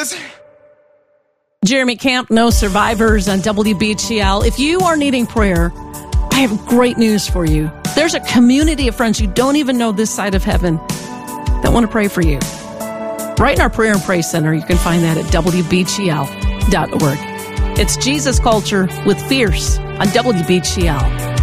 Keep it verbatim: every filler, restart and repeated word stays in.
survivors. Jeremy Camp, No Survivors on W B G L. If you are needing prayer, I have great news for you. There's a community of friends you don't even know this side of heaven that want to pray for you. Right in our Prayer and Praise Center, you can find that at W B G L dot org. It's Jesus Culture with Fierce on W B G L.